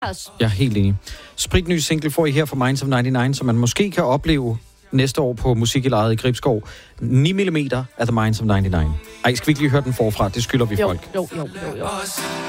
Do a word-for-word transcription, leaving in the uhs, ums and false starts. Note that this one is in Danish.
Jeg er helt enig. Spritny single får I her fra Minds of nioghalvfems, som man måske kan opleve næste år på Musiklejet i Gribskov. ni millimeter af The Minds of nioghalvfems. Ej, skal vi ikke lige høre den forfra? Det skylder vi jo, folk. Jo, jo, jo, jo.